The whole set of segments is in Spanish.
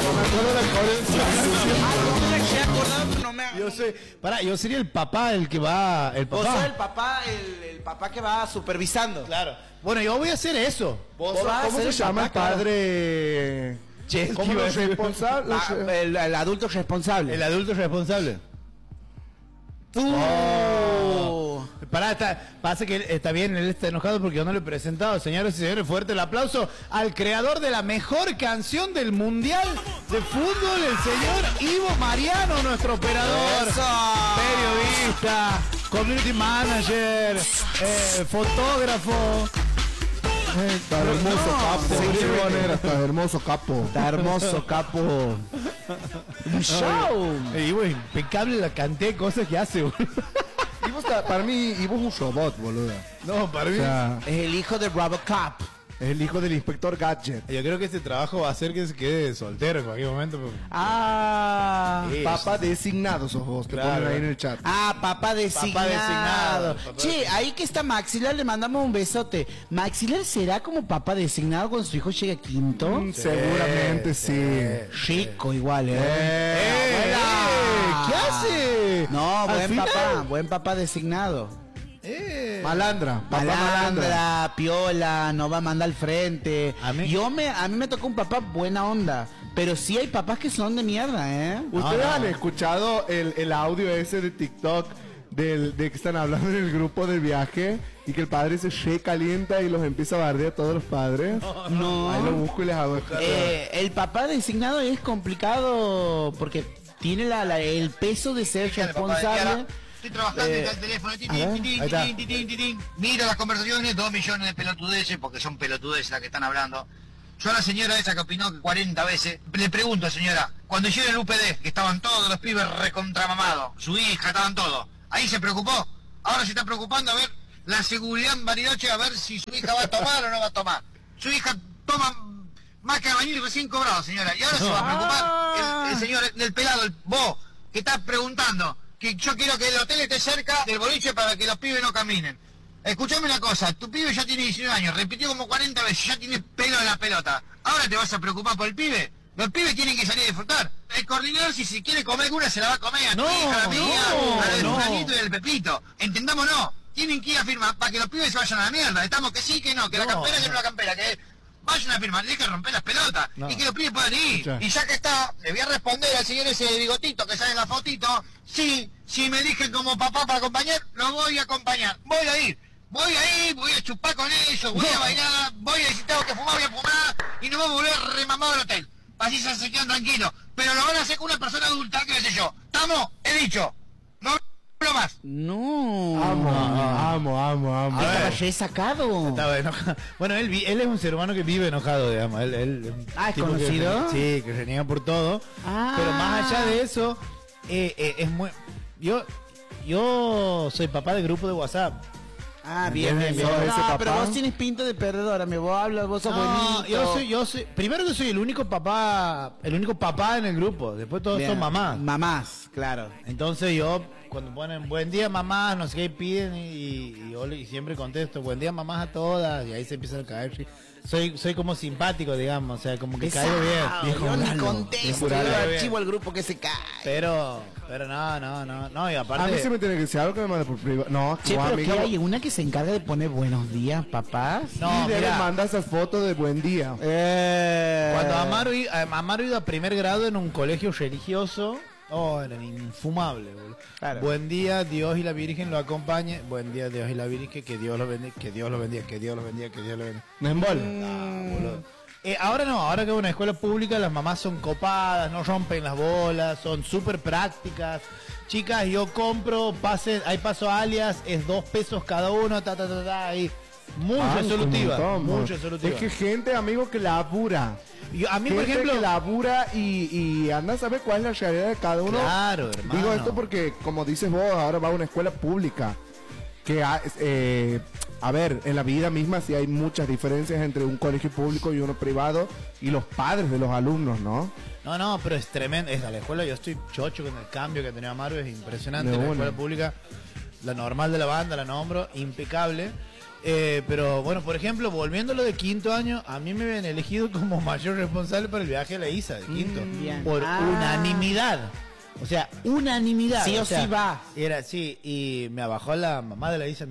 Yo sería el papá, el que va... Vos sos el papá que va supervisando. Claro. Bueno, yo voy a hacer eso. ¿Cómo se llama el padre? ¿Cómo lo responsable? El adulto responsable. El adulto responsable. Pasa que está bien, él está enojado porque yo no lo he presentado. Señores y señores, fuerte el aplauso al creador de la mejor canción del Mundial de Fútbol, el señor Ivo Mariano, nuestro operador, periodista, community manager, fotógrafo. Está hermoso capo. Está hermoso capo. Está hermoso capo. Un show. Ivo es impecable la cantidad de cosas que hace, boludo. Para mí, Ivo es un robot, boludo. No, para mí. Es el hijo de Robocop. Es el hijo del inspector Gadget. Yo creo que este trabajo va a hacer que se quede soltero en cualquier momento. Papá designado sos vos, te ponen ahí en el chat. Papá designado. Che, ahí que está Maxilar, le mandamos un besote. ¿Maxilar será como papá designado cuando su hijo llegue a quinto? Seguramente sí. Chico igual, ¿Qué hace? No, buen papá designado. Malandra, malandra, piola, no va a mandar al frente. A mí me tocó un papá buena onda, pero sí hay papás que son de mierda, ¿Ustedes han escuchado el audio ese de TikTok de que están hablando en el grupo del viaje y que el padre se calienta y los empieza a bardear a todos los padres? No. Ahí lo busco y les hago. El papá designado es complicado porque tiene el peso de ser responsable. Estoy trabajando y está el teléfono, miro las conversaciones, 2 millones de pelotudeces, porque son pelotudeces las que están hablando. Yo a la señora esa que opinó que 40 veces, le pregunto, señora, cuando hicieron el UPD, que estaban todos los pibes recontramamados, su hija, estaban todos, ahí se preocupó, ahora se está preocupando a ver la seguridad en Bariloche, a ver si su hija va a tomar o no va a tomar. Su hija toma más que albañil recién cobrado, señora, y ahora se va a preocupar el señor del pelado, vos, que estás preguntando, que yo quiero que el hotel esté cerca del boliche para que los pibes no caminen. Escuchame una cosa, tu pibe ya tiene 19 años, repitió como 40 veces, ya tiene pelo en la pelota. ¿Ahora te vas a preocupar por el pibe? Los pibes tienen que salir a disfrutar. El coordinador, si quiere comer alguna, se la va a comer a tu hija, a la mía, a la del fulanito y del Pepito. Entendámonos, tienen que ir a firmar para que los pibes se vayan a la mierda. Estamos que sí, que no, que la campera, que no la campera, que vayan a firmar, dejen romper las pelotas y que los pibes puedan ir. Y ya que está, le voy a responder al señor ese de bigotito que sale en la fotito. Sí, si me eligen como papá para acompañar, lo voy a acompañar. Voy a ir, voy a chupar con ellos, voy a bailar, voy a decir tengo que fumar, voy a fumar y no vamos a volver remamado al hotel. Así se quedan tranquilos. Pero lo van a hacer con una persona adulta, qué sé yo. ¿Estamos? He dicho. No hablo más. No. Amo. Estaba ya sacado. Estaba enojado. Bueno, él es un ser humano que vive enojado, digamos. Él ¿es conocido? Sí, que reniega por todo. Pero más allá de eso, es muy... Yo soy papá de grupo de WhatsApp. Bien. Pero vos tienes pinta de perdedora, vos hablas, vos sos bonito. Yo soy, primero que soy el único papá en el grupo, después todos son mamás. Mamás, claro. Entonces yo, cuando ponen buen día mamás, no sé qué piden y yo siempre contesto, buen día mamás a todas, y ahí se empiezan a caer. Soy como simpático, digamos, o sea, como que caigo bien. Yo ni contesto, yo archivo al grupo que se cae. Pero no, y aparte... A mí se me tiene que decir algo que me manda por privado. No, che, pero ¿qué hay? ¿Una que se encarga de poner buenos días, papás? No, y le manda esas fotos de buen día. Cuando Amaro iba a primer grado en un colegio religioso, era infumable, boludo. Claro. Buen día, Dios y la Virgen lo acompañe. Buen día, Dios y la Virgen, que Dios lo bendiga, que Dios lo bendiga, que Dios lo bendiga, que Dios lo bendiga. ¿No es bol? Boludo. Ahora que es una escuela pública, las mamás son copadas, no rompen las bolas, son súper prácticas. Chicas, yo compro, ahí paso alias, es 2 pesos cada uno, ahí. Muy resolutiva. Es que gente, amigo, que labura. A mí, por ejemplo, que labura y anda a saber cuál es la realidad de cada uno. Claro, hermano. Digo esto porque, como dices vos, ahora va a una escuela pública. Que a ver, en la vida misma sí hay muchas diferencias entre un colegio público y uno privado y los padres de los alumnos, ¿no? No, pero es tremendo. La escuela, yo estoy chocho con el cambio que tenía Amaro, es impresionante. La escuela pública, la normal de la banda, la nombro, impecable. Pero bueno, por ejemplo, volviendo a lo de quinto año, a mí me habían elegido como mayor responsable para el viaje a la ISA de quinto. Por unanimidad. O sea, unanimidad. Sí o sí va. Era, sí, y me abajó la mamá de la ISA,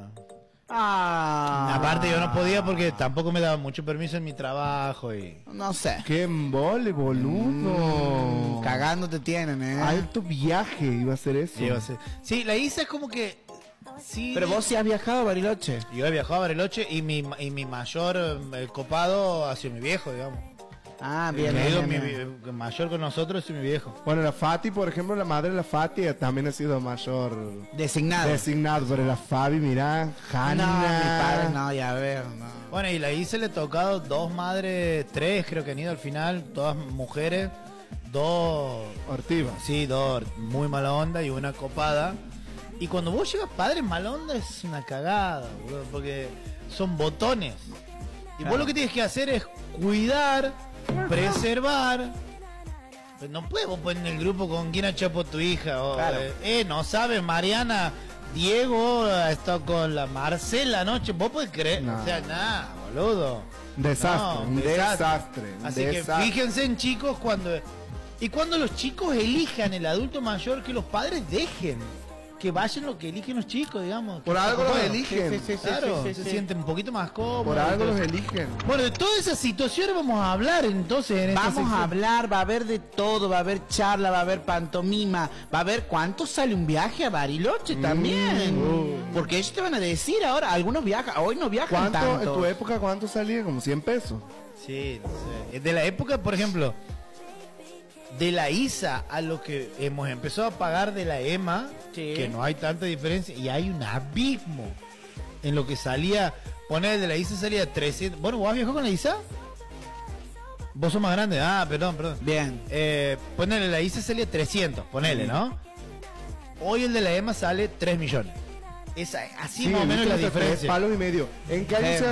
Aparte yo no podía porque tampoco me daba mucho permiso en mi trabajo y... No sé. ¡Qué embole, boludo! Cagando te tienen, Alto viaje iba a ser eso. Sí, la ISA es como que... Sí, pero vos sí has viajado a Bariloche. Yo he viajado a Bariloche y mi mayor copado ha sido mi viejo, digamos. Bien. Mi mayor con nosotros es mi viejo. Bueno, la Fati, por ejemplo, la madre de la Fati también ha sido mayor designado, pero la Fabi, mirá, Hanna. No, mi padre no, ya ver, no. Bueno, y la ISA le he tocado 2 madres, 3 creo que han ido al final, todas mujeres, 2 Ortivas. Sí, 2 muy mala onda y una copada. Y cuando vos llegas padres mala onda es una cagada, bro, porque son botones. Y vos lo que tienes que hacer es cuidar, preservar. Pues no puedes vos poner en el grupo con quién ha chapado tu hija. O, no sabes, Mariana, Diego ha estado con la Marcela anoche. Vos podés creer. No. O sea, nada, boludo. Desastre. Así que fíjense en chicos cuando los chicos elijan el adulto mayor, que los padres dejen que vayan lo que eligen los chicos, digamos. Por algo los eligen. Claro, se sienten un poquito más cómodos. Por algo los eligen. Bueno, de todas esas situaciones vamos a hablar entonces. Vamos a hablar, va a haber de todo, va a haber charla, va a haber pantomima, va a haber cuánto sale un viaje a Bariloche también. Porque ellos te van a decir ahora, algunos viajan, hoy no viajan tanto. ¿En tu época cuánto salía? ¿Como 100 pesos? Sí, no sé. De la época, por ejemplo, de la ISA a lo que hemos empezado a pagar de la EMA, que no hay tanta diferencia, y hay un abismo en lo que salía. Poner de la ISA salía 300. Bueno, ¿vos has viajado con la ISA? Vos sos más grande. Perdón. Bien. Ponele, la ISA salía 300, ponele, ¿no? Hoy el de la EMA sale 3 millones. Así más o menos la diferencia. 3 palos y medio. ¿En qué año se